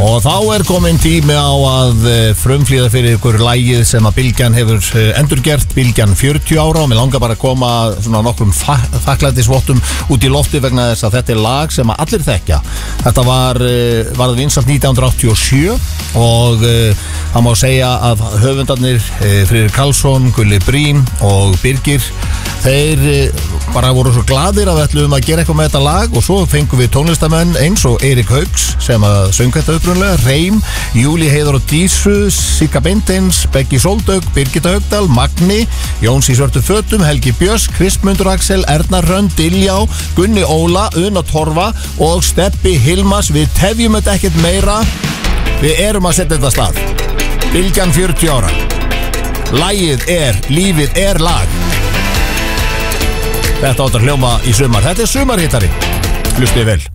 Og þá komin tími á að frumflýða fyrir ykkur lagið sem að Bylgjan hefur endurgert, Bylgjan 40 ára, og mér langar bara að koma svona nokkrum þakklætisvottum út í lofti vegna þess að þetta lag sem að allir þekkja. Þetta varð vinsælt 1987 og það má segja að höfundarnir Friðrik Karlsson, Gulli Brím og Birgir, þeir bara voru svo gladir að við ætlum að gera eitthvað með þetta lag, og svo fengum við tónlistamenn eins og Eirík Hauks sem að söng þetta upprunlega, Reim, Júli Heiðar og Dísu, Sigga Beintins, Beggi Sóldögg, Birgitta Haugdal, Magni, Jóns í svörtu fötum, Helgi Björns, Kristmundur Axel, Erna Hrönn, Diljá, Gunni Óla, Una Torfa og Steppi Hilmas. Við tefjum þetta ekkert meira, við erum að setja þetta stað. Bylgjan 40 ára. Lagið Lífið lag. Þetta áttar hljóma í sumar. Þetta sumarhittari. Hlustið vel.